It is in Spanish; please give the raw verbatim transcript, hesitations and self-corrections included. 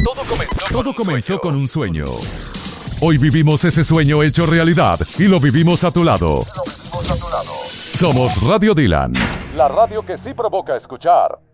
Todo comenzó, Todo comenzó con un sueño. Hoy vivimos ese sueño hecho realidad y lo vivimos a tu lado. Somos Radio Dylan, la radio que sí provoca escuchar.